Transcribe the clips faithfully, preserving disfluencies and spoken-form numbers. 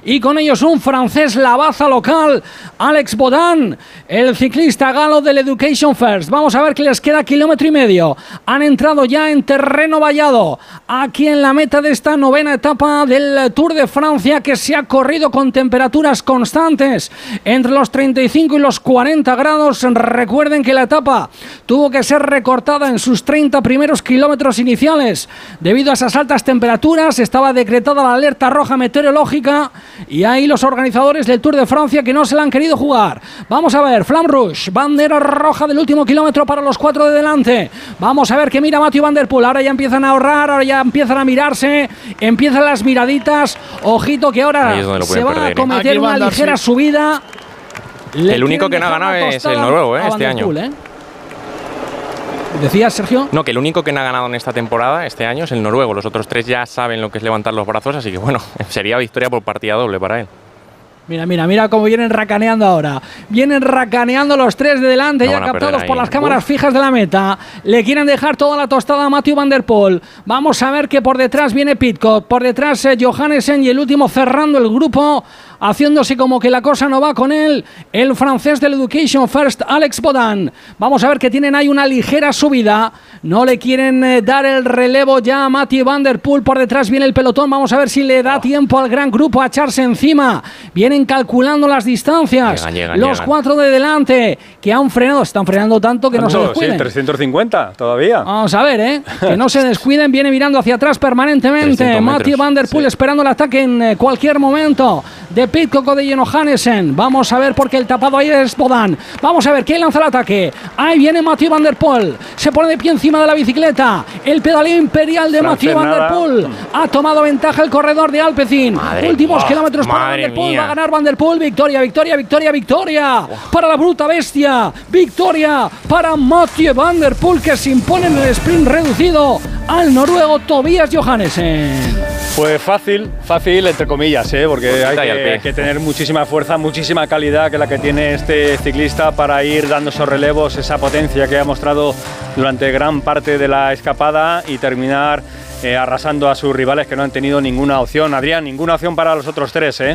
y con ellos un francés, la baza local, Alex Baudin, el ciclista galo del Education First. Vamos a ver que les queda kilómetro y medio. Han entrado ya en terreno vallado, aquí en la meta de esta novena etapa del Tour de Francia, que se ha corrido con temperaturas constantes entre los treinta y cinco y los cuarenta grados. Recuerden que la etapa tuvo que ser recortada en sus treinta primeros kilómetros iniciales debido a esas altas temperaturas. Estaba decretada la alerta roja meteorológica y ahí los organizadores del Tour de Francia que no se la han querido jugar. Vamos a ver, Flamme Rouge, bandera roja del último kilómetro para los cuatro de delante. Vamos a ver que mira Mathieu Van Der Poel. Ahora ya empiezan a ahorrar, ahora ya empiezan a mirarse, empiezan las miraditas. Ojito que ahora se va perder, a cometer ¿eh? una ligera sí. subida. Le el único que no ha ganado es el noruego ¿eh? este año. Poel, ¿eh? ¿Decías, Sergio? No, que el único que no ha ganado en esta temporada, este año, es el noruego. Los otros tres ya saben lo que es levantar los brazos, así que bueno, sería victoria por partida doble para él. Mira, mira, mira cómo vienen racaneando ahora. Vienen racaneando los tres de delante, no ya captados por las cámaras Uf. fijas de la meta. Le quieren dejar toda la tostada a Mathieu Van Der Poel. Vamos a ver que por detrás viene Pidcock, por detrás eh, Johannesen y el último cerrando el grupo, haciéndose como que la cosa no va con él, el francés del Education First, Alex Baudin. Vamos a ver que tienen ahí una ligera subida. No le quieren eh, dar el relevo ya a Mathieu Van Der Poel. Por detrás viene el pelotón. Vamos a ver si le da tiempo al gran grupo a echarse encima. Vienen calculando las distancias. Llegan, llegan, los llegan. cuatro de delante que han frenado. Están frenando tanto que no se descuiden. Sí, trescientos cincuenta todavía. Vamos a ver, ¿eh? Que no se descuiden. Viene mirando hacia atrás permanentemente. Mathieu Van Der Poel sí. esperando el ataque en eh, cualquier momento de Pidcock o de Johannesen. Vamos a ver porque el tapado ahí es Baudin. Vamos a ver quién lanza el ataque. Ahí viene Mathieu Van Der Poel. Se pone de pie encima de la bicicleta. El pedaleo imperial de Mathieu Van Der Poel. Ha tomado ventaja el corredor de Alpecin. Madre Últimos oh, kilómetros para Van Der Poel. Va a ganar Van Der Poel. Victoria, victoria, victoria, victoria. Oh. Para la bruta bestia. Victoria para Mathieu Van Der Poel, que se impone en el sprint reducido al noruego Tobias Johannesen. Pues fácil, fácil entre comillas, ¿eh? porque hay que, hay que tener muchísima fuerza, muchísima calidad que la que tiene este ciclista para ir dando esos relevos, esa potencia que ha mostrado durante gran parte de la escapada y terminar eh, arrasando a sus rivales que no han tenido ninguna opción. Adrián, ninguna opción para los otros tres, ¿eh?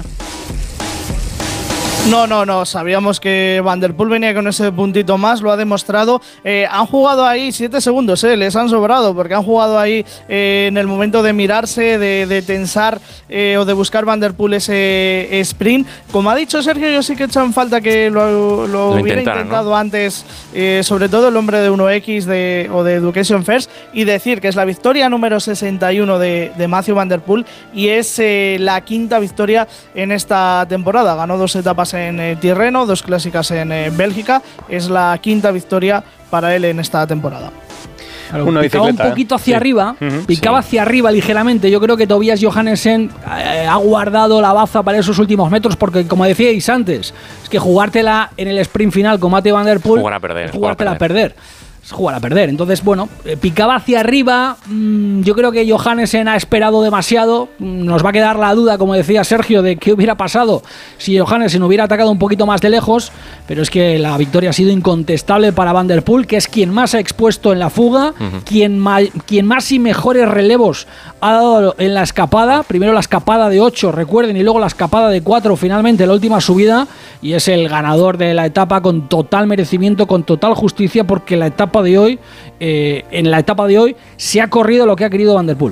No, no, no, sabíamos que Van Der Poel venía con ese puntito más, lo ha demostrado. Eh, han jugado ahí siete segundos, eh, les han sobrado, porque han jugado ahí eh, en el momento de mirarse, de, de tensar eh, o de buscar Van Der Poel ese sprint. Como ha dicho Sergio, yo sí que he hecho en falta que lo, lo, lo hubiera intentado ¿no? antes, eh, sobre todo el hombre de uno equis de, o de Education First, y decir que es la victoria número sesenta y uno de, de Mathieu Van Der Poel y es eh, la quinta victoria en esta temporada. Ganó dos etapas en eh, Tirreno, dos clásicas en eh, Bélgica. Es la quinta victoria para él en esta temporada. Claro, Una picaba un poquito hacia sí. arriba, uh-huh, picaba sí. hacia arriba ligeramente. Yo creo que Tobias Johannesen eh, ha guardado la baza para esos últimos metros, porque como decíais antes, es que jugártela en el sprint final con Mathieu Van Der Poel, jugar a perder, jugártela a perder. Es jugar a perder. Entonces, bueno, eh, picaba hacia arriba. Mmm, yo creo que Johannesen ha esperado demasiado. Mm, nos va a quedar la duda, como decía Sergio, de qué hubiera pasado si Johannesen hubiera atacado un poquito más de lejos. Pero es que la victoria ha sido incontestable para Van Der Poel, que es quien más ha expuesto en la fuga, uh-huh. quien, ma- quien más y mejores relevos ha dado en la escapada. Primero la escapada de ocho, recuerden, y luego la escapada de cuatro, finalmente la última subida. Y es el ganador de la etapa con total merecimiento, con total justicia, porque la etapa de hoy, eh, en la etapa de hoy se ha corrido lo que ha querido Van Der Poel.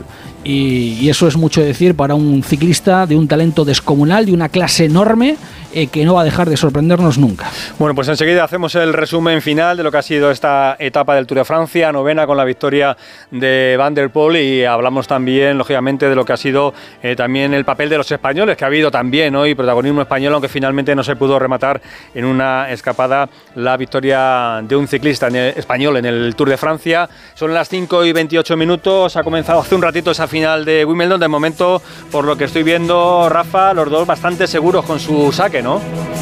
Y, y eso es mucho decir para un ciclista de un talento descomunal, de una clase enorme, eh, que no va a dejar de sorprendernos nunca. Bueno, pues enseguida hacemos el resumen final de lo que ha sido esta etapa del Tour de Francia, novena con la victoria de Van Der Poel, y hablamos también, lógicamente, de lo que ha sido eh, también el papel de los españoles, que ha habido también hoy protagonismo español, aunque finalmente no se pudo rematar en una escapada la victoria de un ciclista en el, español en el Tour de Francia. Son las cinco y veintiocho minutos, ha comenzado hace un ratito esa final de Wimbledon. De momento, por lo que estoy viendo, Rafa, los dos bastante seguros con su saque, ¿no?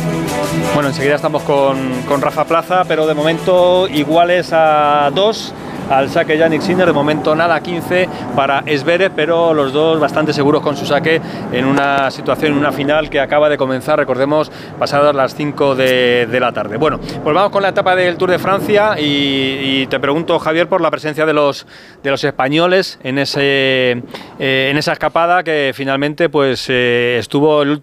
Bueno, enseguida estamos con, con Rafa Plaza, pero de momento iguales a dos al saque Jannik Sinner. De momento nada, quince para Zverev, pero los dos bastante seguros con su saque en una situación, en una final que acaba de comenzar, recordemos, pasadas las cinco de, de la tarde. Bueno, pues vamos con la etapa del Tour de Francia y, y te pregunto, Javier, por la presencia de los, de los españoles en, ese, eh, en esa escapada que finalmente pues eh, estuvo el